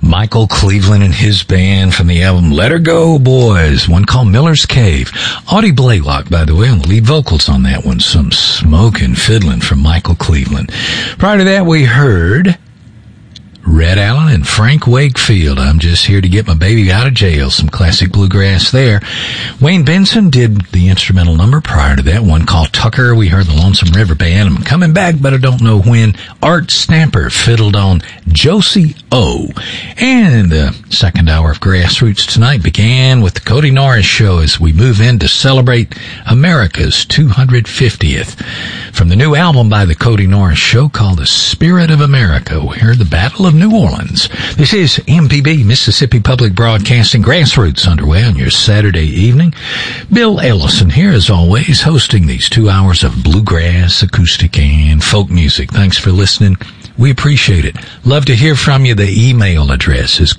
Michael Cleveland and his band from the album Let Her Go Boys, one called Miller's Cave. Audie Blaylock, by the way, on the lead vocals on that one. Some smoking fiddling from Michael Cleveland. Prior to that, we heard Red Allen and Frank Wakefield. I'm just here to get my baby out of jail. Some classic bluegrass there. Wayne Benson did the instrumental number prior to that, one called Tucker. We heard the Lonesome River Band. I'm coming back, but I don't know when. Art Stamper fiddled on Josie O. And the second hour of Grassroots tonight began with the Cody Norris Show as we move in to celebrate America's 250th. From the new album by the Cody Norris Show called The Spirit of America, we heard the Battle of New Orleans. This is MPB, Mississippi Public Broadcasting. Grassroots underway on your Saturday evening. Bill Ellison here, as always, hosting these 2 hours of bluegrass, acoustic, and folk music. Thanks for listening. We appreciate it. Love to hear from you. The email address is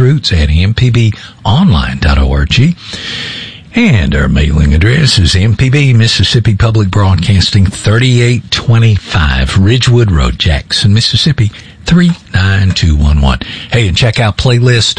grassroots@mpbonline.org. And our mailing address is MPB, Mississippi Public Broadcasting, 3825 Ridgewood Road, Jackson, Mississippi, 39211. Hey, and check out playlist.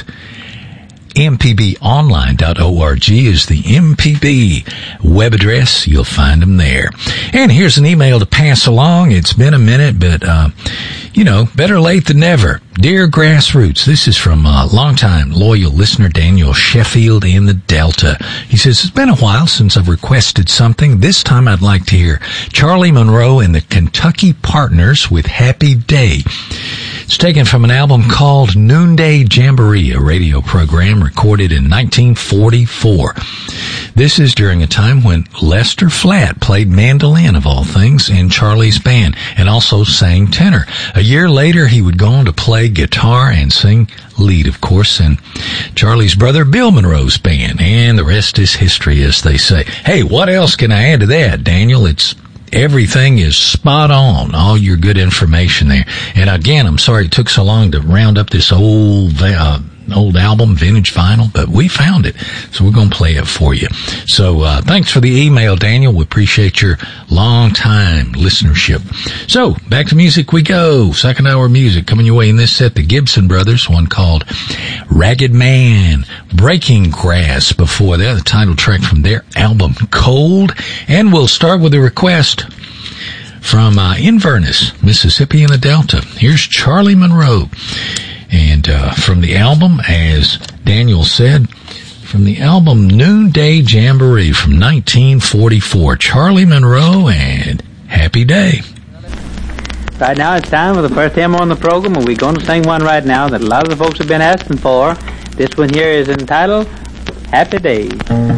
mpbonline.org is the MPB web address. You'll find them there. And here's an email to pass along. It's been a minute, but, better late than never. Dear Grassroots, this is from a longtime loyal listener, Daniel Sheffield in the Delta. He says, it's been a while since I've requested something. This time I'd like to hear Charlie Monroe and the Kentucky Partners with Happy Day. It's taken from an album called Noonday Jamboree, a radio program recorded in 1944. This is during a time when Lester Flatt played mandolin, of all things, in Charlie's band, and also sang tenor. A year later, he would go on to play guitar and sing lead, of course, in Charlie's brother Bill Monroe's band. And the rest is history, as they say. Hey, what else can I add to that, Daniel? Everything is spot on. All your good information there. And again, I'm sorry it took so long to round up this old album, vintage vinyl, but we found it. So we're going to play it for you. So, thanks for the email, Daniel. We appreciate your long time listenership. So, back to music we go. Second hour music coming your way in this set. The Gibson Brothers, one called Ragged Man, Breaking Grass before that, the title track from their album Cold. And we'll start with a request from Inverness, Mississippi in the Delta. Here's Charlie Monroe. And from the album, as Daniel said, from the album Noonday Jamboree from 1944, Charlie Monroe and Happy Day. Right now it's time for the first demo on the program, and we're going to sing one right now that a lot of the folks have been asking for. This one here is entitled Happy Day.